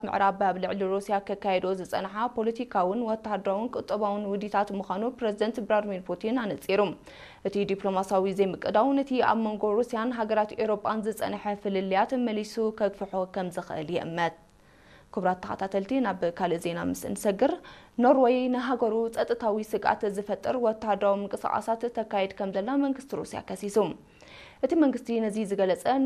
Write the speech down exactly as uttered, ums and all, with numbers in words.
ምዕራብ ባብልዕ ሩሲያ ከካይዶ ዝጸንሓ ፖለቲካውን ወታደራውን ቁጠባውን ውዲታት ምዃኑ ፕሬዝዳንት ቭላድሚር ፑቲን ኣነጺሮም እቲ ዲፕሎማሲያዊ ዘይምቅዳው ነቲ ኣብ መንጎ ሩስያን ሃገራት ኤውሮጳን ዝጸንሐ ፍልልያት መሊሱ ከግፍሖ ከም ዝኽእል ይእመት ክብራት ተኸታተልቲ ናብ ካልእ ዜና ምስ እንሰግር ኖርዌይ ንሃገሩ ጸጥታዊ ስጋት ዝፈጥር ወታደራዊ ምንቅስቓሳት ተካይድ ከም ዘላ መንግስቲ ሩስያ ከሲሱ እቲ መንግስቲ ነዚ ዝገለጸ